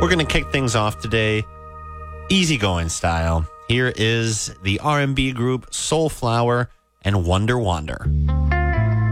We're going to kick things off today, easygoing style. Here is the R&B group Soulflower and Wonder Wander.